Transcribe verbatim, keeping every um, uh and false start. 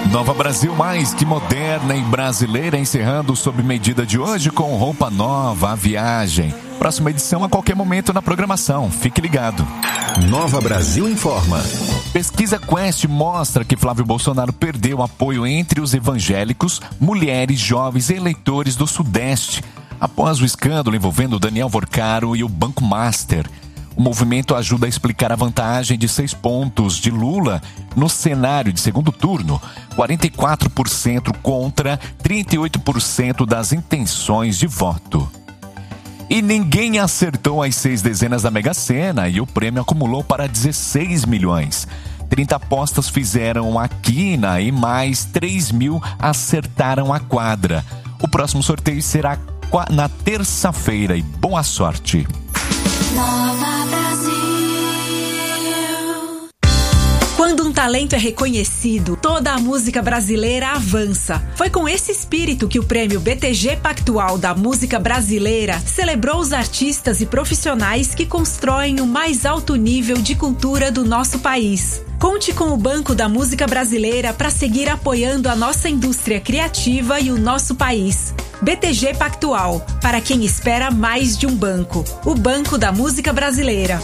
Nova Brasil, mais que moderna e brasileira, encerrando sob medida de hoje com roupa nova, a viagem. Próxima edição a qualquer momento na programação. Fique ligado. Nova Brasil informa. Pesquisa Quest mostra que Flávio Bolsonaro perdeu apoio entre os evangélicos, mulheres, jovens e eleitores do Sudeste, após o escândalo envolvendo Daniel Vorcaro e o Banco Master. O movimento ajuda a explicar a vantagem de seis pontos de Lula no cenário de segundo turno, quarenta e quatro por cento contra trinta e oito por cento das intenções de voto. E ninguém acertou as seis dezenas da Mega Sena e o prêmio acumulou para dezesseis milhões. trinta apostas fizeram a quina e mais três mil acertaram a quadra. O próximo sorteio será na terça-feira e boa sorte. Nova Brasil. Quando um talento é reconhecido, toda a música brasileira avança. Foi com esse espírito que o prêmio B T G Pactual da Música Brasileira celebrou os artistas e profissionais que constroem o mais alto nível de cultura do nosso país. Conte com o Banco da Música Brasileira para seguir apoiando a nossa indústria criativa e o nosso país. B T G Pactual, para quem espera mais de um banco. O Banco da Música Brasileira.